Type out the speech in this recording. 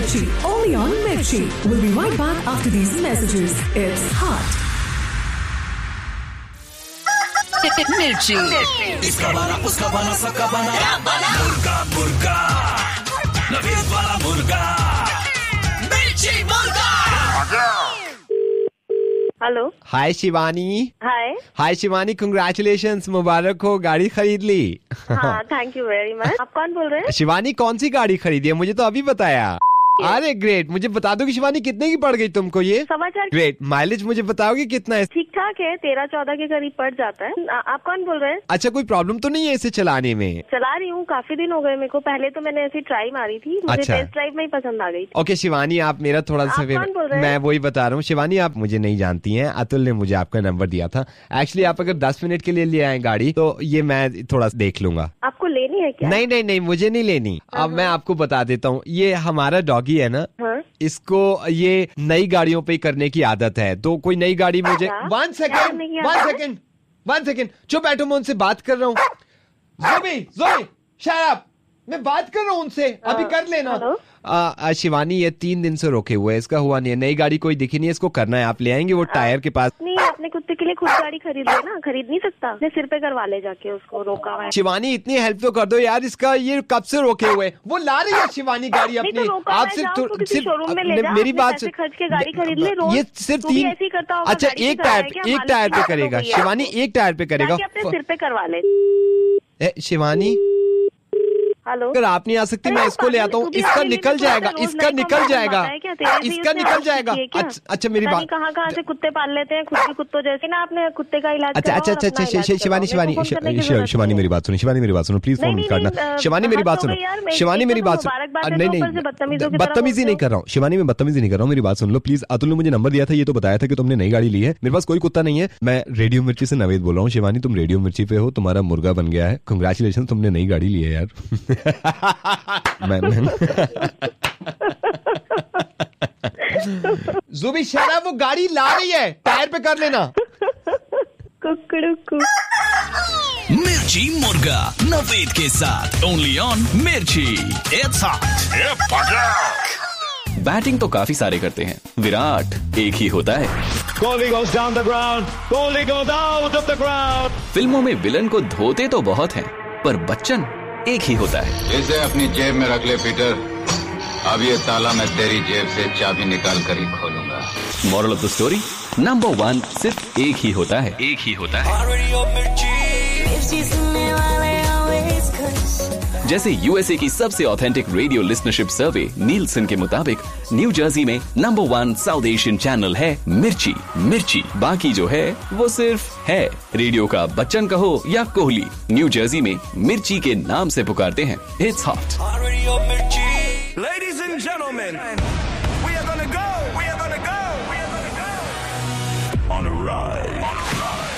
Mirchi, only on Mirchi. We'll be right back after these messages. It's hot. Mirchi. इसका बना, उसका बना, सबका बना, मुर्गा मुर्गा, नवीद वाला मुर्गा, मिर्ची मुर्गा। हेलो। हाय शिवानी। हाय शिवानी, कंग्रेचुलेशंस, मुबारक हो, गाड़ी खरीद ली। हाँ, थैंक यू वेरी मच। आप कौन बोल रहे हैं? शिवानी, कौन सी गाड़ी खरीदी है? मुझे तो अभी बताया। अरे ग्रेट, मुझे बता दो कि शिवानी कितने की पड़ गई तुमको ये? समाचार। ग्रेट, माइलेज मुझे बताओगे कितना है? ठीक ठाक है, 13-14 के करीब पड़ जाता है। आप कौन बोल रहे हैं? अच्छा, कोई प्रॉब्लम तो नहीं है इसे चलाने में? चला रही हूँ, काफी दिन हो गए मेरे को। पहले तो मैंने ऐसी ट्राई मारी थी, मुझे टेस्ट ड्राइव में ही पसंद आ गई। ओके शिवानी, आप मेरा थोड़ा सा मैं वही बता रहा हूँ। शिवानी, आप मुझे नहीं जानती हैं, अतुल ने मुझे आपका नंबर दिया था। एक्चुअली आप अगर 10 मिनट के लिए ले आए गाड़ी तो ये मैं थोड़ा देख लूंगा। आपको लेनी है क्या? नहीं, मुझे नहीं लेनी। अब मैं आपको बता देता हूँ, ये हमारा डॉगी है ना, इसको ये नई गाड़ियों पे करने की आदत है। तो कोई नई गाड़ी मुझे 1 सेकेंड चुप बैठो, मैं उनसे बात कर रहा हूँ। ज़ोबी शट अप, मैं बात कर रहा हूँ उनसे, अभी कर लेना। शिवानी, ये 3 दिन से रोके हुए है, इसका हुआ नहीं है। नई गाड़ी कोई दिखी नहीं है, इसको करना है। आप ले आएंगे वो टायर के पास? नहीं, अपने कुत्ते के लिए खुद गाड़ी खरीद लेना। खरीद नहीं सकता, अपने सिर पे करवा ले जाके, उसको रोका हुआ है। शिवानी, इतनी हेल्प तो कर दो यार, इसका ये कब से रोके हुए? वो ला रही है शिवानी गाड़ी अपनी। आप सिर्फ शोरूम में ले जा, मेरी बात खर्च के गाड़ी खरीद ले। ये सिर्फ 3। अच्छा, एक टायर पे करेगा शिवानी, एक टायर पे करेगा, अपने सिर पे करवा ले। शिवानी, हेलो। अगर आप नहीं आ सकती, मैं इसको ले आता हूँ। इसका निकल जाएगा। अच्छा, मेरी बात। कहाँ से कुत्ते पाल लेते हैं, खुद भी कुत्तों जैसे ना, आपने कुत्ते का इलाज। अच्छा, शिवानी मेरी बात सुनो, प्लीज फोन काटना। शिवानी मेरी बात सुनो, नहीं, बदतमीजी नहीं कर रहा हूँ शिवानी, मैं बदतमीजी नहीं कर रहा हूँ, मेरी बात सुन लो प्लीज। अतुल ने मुझे नंबर दिया था, ये तो बताया था कि तुमने नई गाड़ी ली है। मेरे पास कोई कुत्ता नहीं है, मैं रेडियो मिर्ची से नवेद बोल रहा हूँ। शिवानी, तुम रेडियो मिर्ची पे हो, तुम्हारा मुर्गा बन गया है। कंग्रेचुलेशन, तुमने नई गाड़ी ली है यार। ज़ुबी शरा, वो गाड़ी ला रही है, टायर पे कर लेना। मिर्ची मुर्गा नवेद के साथ, ओनली ऑन मिर्ची। It's hot. बैटिंग तो काफी सारे करते हैं, विराट एक ही होता है। Kohli goes down the ground, Kohli goes out of the ground. फिल्मों में विलन को धोते तो बहुत हैं, पर बच्चन एक ही होता है। इसे अपनी जेब में रख ले पीटर, अब ये ताला मैं तेरी जेब से चाबी निकाल कर ही खोलूंगा। Moral of the story, number 1 सिर्फ एक ही होता है। जैसे यूएसए की सबसे ऑथेंटिक रेडियो लिसनरशिप सर्वे नीलसन के मुताबिक न्यू जर्सी में नंबर 1 साउथ एशियन चैनल है मिर्ची। बाकी जो है वो सिर्फ है। रेडियो का बच्चन कहो या कोहली, न्यू जर्सी में मिर्ची के नाम से पुकारते हैं। It's hot. Ladies and gentlemen,